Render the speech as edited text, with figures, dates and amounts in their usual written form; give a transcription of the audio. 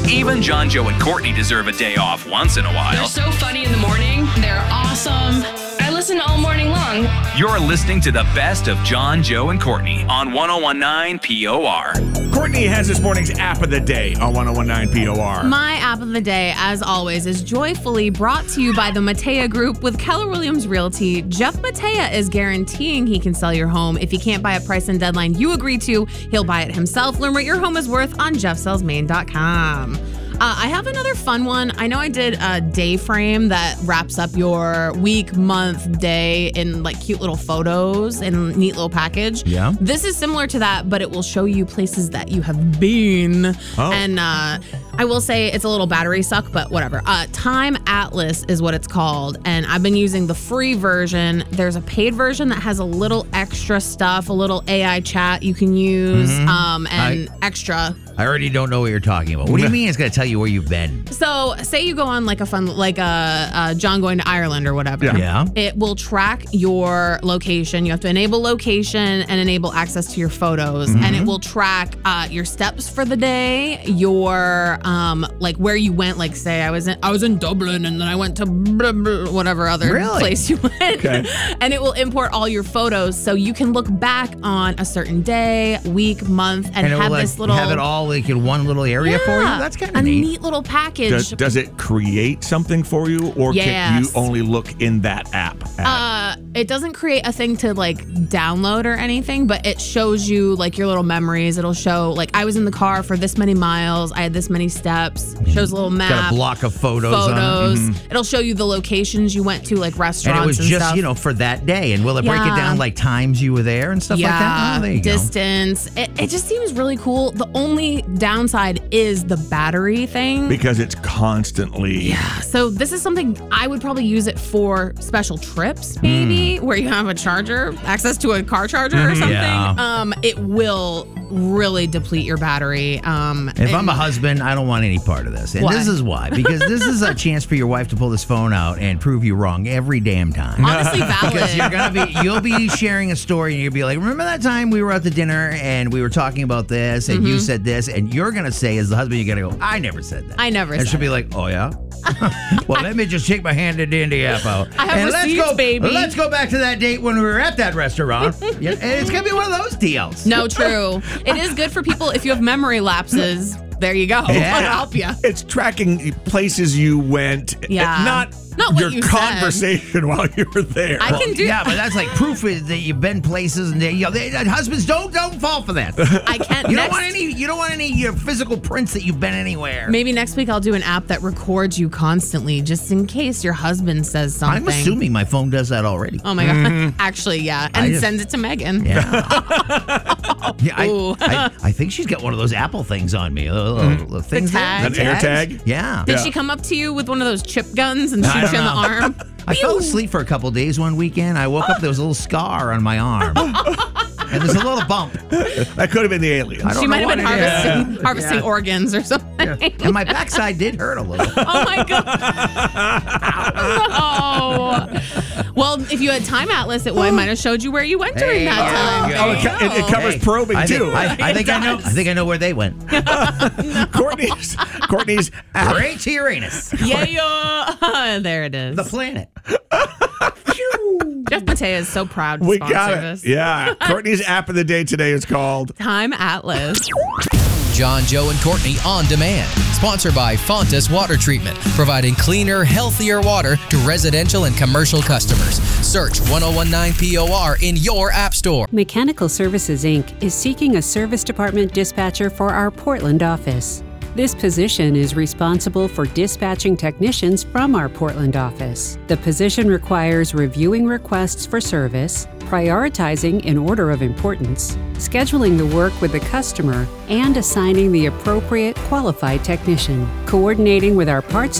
Even John, Joe, and Courtney deserve a day off once in a while. They're so funny in the morning. They're awesome. I listen all morning long. You're listening to the best of John, Joe, and Courtney on 1019 POR. Courtney has this morning's app of the day on 1019 POR. My app of the day, as always, is joyfully brought to you by the Matea Group with Keller Williams Realty. Jeff Matea is guaranteeing he can sell your home. If he can't buy a price and deadline you agree to, he'll buy it himself. Learn what your home is worth on jeffsellsmaine.com. I have another fun one. I know I did a day frame that wraps up your week, month, day in like cute little photos and neat little package. Yeah. This is similar to that, but it will show you places that you have been. Oh. And I will say it's a little battery suck, but whatever. Time Atlas is what it's called. And I've been using the free version. There's a paid version that has a little extra stuff, a little AI chat you can use, and extra. I already don't know what you're talking about. What do you mean it's going to tell you where you've been? So say you go on like a fun, like a John going to Ireland or whatever. Yeah. It will track your location. You have to enable location and enable access to your photos. And it will track your steps for the day, your like where you went. Like say I was in Dublin and then I went to blah, blah, whatever other place you went. Okay. And it will import all your photos so you can look back on a certain day, week, month, and it have will this little have it all like in one little area for you. That's kind of a neat. neat little package. Does it create something for you, or can you Yes. only look in that app? It doesn't create a thing to like download or anything, but it shows you like your little memories. It'll show like I was in the car for this many miles, I had this many steps. Shows a little map. Got a block of photos on it. It'll show you the locations you went to, like restaurants And it was and just, stuff. for that day. And will it break it Yeah. down like times you were there and stuff like that? Oh, there you go. Distance. It just seems really cool. The only downside is the battery thing. Because it's constantly. So this is something I would probably use it for special trips, maybe, where you have a charger, access to a car charger or something. Yeah. It will really deplete your battery. If I'm a husband, I don't want any part of this. And Why? this is why. Because this is a chance for your wife to pull this phone out and prove you wrong every damn time. honestly Because valid. you'll be sharing a story and you'll be like, remember that time we were at the dinner and we were talking about this and you said this, and you're gonna say as the husband, you're gonna go, I never said that. I never And said she'll be like, oh yeah? Well, let me just take my hand and dandy app out. I have and receipts, baby. Let's go back to that date when we were at that restaurant. Yeah, and it's gonna be one of those deals. No, true. It is good for people if you have memory lapses. There you go. Yeah. It'll help you. It's tracking places you went, Yeah. not what your you said. conversation while you were there. I can do Yeah, but that's like proof that you've been places, and husbands don't fall for that. I can't. You don't want any physical prints that you've been anywhere. Maybe next week I'll do an app that records you constantly, just in case your husband says something. I'm assuming my phone does that already. Oh my god! Actually, yeah, and sends it to Megan. Yeah. Ooh. I think she's got one of those Apple things on me. The things tag? An AirTag? Yeah. Did she come up to you with one of those chip guns and shoot you in the arm? I fell asleep for a couple days one weekend. I woke up, there was a little scar on my arm. And there's a little bump. That could have been the alien. She might have been harvesting organs or something. And my backside did hurt a little. Oh my god! Oh. Well, if you had Time Atlas, it might have showed you where you went during that time. there you Oh, it covers probing too. I think I know where they went. Courtney's Right to Uranus. Yeah, there it is. The planet. Jeff Matea is so proud to we sponsor got it. this. Yeah. Courtney's app of the day today is called Time Atlas. John, Joe, and Courtney on demand. Sponsored by Fontas Water Treatment, providing cleaner, healthier water to residential and commercial customers. Search 1019 POR in your app store. Mechanical Services, Inc. is seeking a service department dispatcher for our Portland office. This position is responsible for dispatching technicians from our Portland office. The position requires reviewing requests for service, prioritizing in order of importance, scheduling the work with the customer, and assigning the appropriate qualified technician, coordinating with our parts